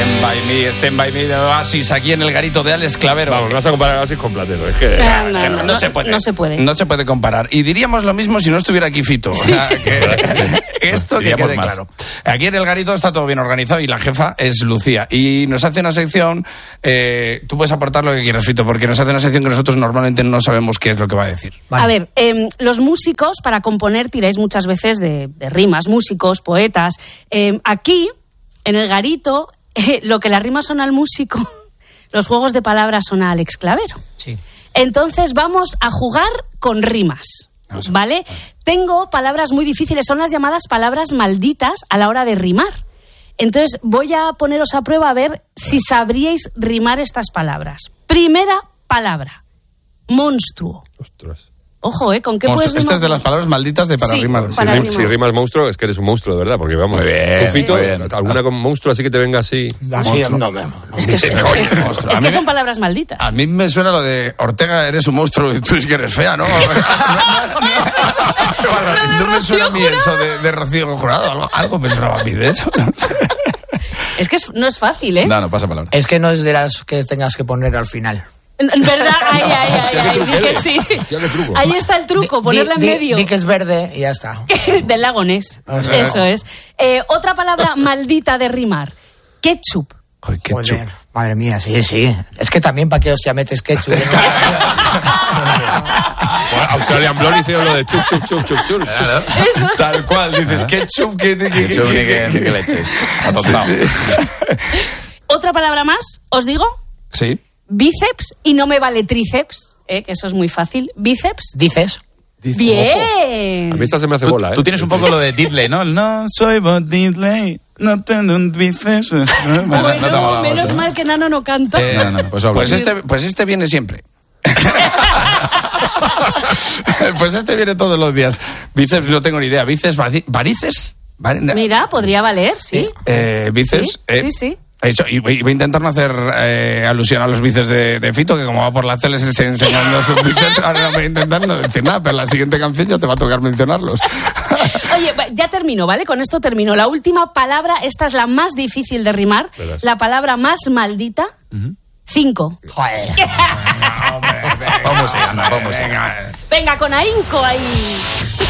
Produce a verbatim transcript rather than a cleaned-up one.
Stand by me, Stand by me de Oasis, aquí en el garito de Alex Clavero. Vamos, no vas a comparar Oasis con Platero, es que... No, Es que no, no, no no, se puede. no se puede. No se puede comparar. Y diríamos lo mismo si no estuviera aquí Fito. Sí. O sea, que, esto que Diríamos quede más. claro. Aquí en el garito está todo bien organizado y la jefa es Lucía. Y nos hace una sección, eh, tú puedes aportar lo que quieras, Fito, porque nos hace una sección que nosotros normalmente no sabemos qué es lo que va a decir. A ver, eh, los músicos para componer tiráis muchas veces de, de rimas, músicos, poetas. Eh, aquí, en el garito, eh, lo que las rimas son al músico, los juegos de palabras son a Alex Clavero. Sí. Entonces vamos a jugar con rimas, ¿vale? Tengo palabras muy difíciles, son las llamadas palabras malditas a la hora de rimar. Entonces voy a poneros a prueba a ver si sabríais rimar estas palabras. Primera palabra, monstruo. Ostras. Ojo, ¿eh? ¿Con qué Monstruo. puedes rimar? Esta es de las palabras malditas de para Sí, rimar. Si, para rim- rimar. si rimas monstruo, es que eres un monstruo, de verdad, porque vamos... Muy bien, tú, Fito, muy bien. alguna con monstruo así que te venga así... Así no, no, no. Es que, es, es- Oye, es- monstruo. es A que mí son me- palabras malditas. A mí me suena lo de Ortega, eres un monstruo y tú es que eres fea, ¿no? No me suena a mí eso de, de Rocío Jurado. Algo, algo me sonaba a mí de eso. No sé. Es que es- no es fácil, ¿eh? No, no pasa palabra. Es que no es de las que tengas que poner al final. En en verdad, ay, ay, ay, Hostia, qué ay, di que truquero. sí. Hostia, qué truco. Ahí está el truco, Di- ponerla di- en di- medio. Di que es verde y ya está. Del lago Ness. O sea, Eso es. Eh, otra palabra maldita de rimar. Ketchup. Joder, qué Joder, chup. madre mía, sí, sí. Es que también para qué hostia metes ketchup. ¿no? Australian Blonde hicieron lo de chup, chup, chup, chup, chup. Eso. Tal cual, dices ketchup, que, que, que, Ketchup, ni que- que, ni que leches. Sí, Atontado. sí. Otra palabra más, os digo. Sí. Bíceps y no me vale tríceps, ¿eh? Que eso es muy fácil. Bíceps. Dices. Bien. A mí esta se me hace Tú, bola, ¿eh? tú tienes un poco lo de Diddley, ¿no? No soy Bob Diddley, no tengo un bíceps. Bueno, No te ha molado menos mucho, ¿no? mal que Nano no canta. Eh, No, no, pues habla. pues, este, pues este viene siempre. Pues este viene todos los días. Bíceps, no tengo ni idea. Bíceps, vaci- varices. Vari- Mira, podría valer, sí. Eh, bíceps. Sí, eh, sí, sí. Eso, y voy, voy a intentar no hacer eh, alusión a los bíceps de, de Fito, que como va por las teles se- enseñando sus bíceps, ahora no voy a intentar no decir nada, pero en la siguiente canción ya te va a tocar mencionarlos. Oye, va- ya termino, ¿vale? Con esto termino. La última palabra, esta es la más difícil de rimar. Verás. La palabra más maldita. Cinco. Joder. Hombre, venga, Vamos allá, no, vamos allá. venga. Venga, con ahínco ahí.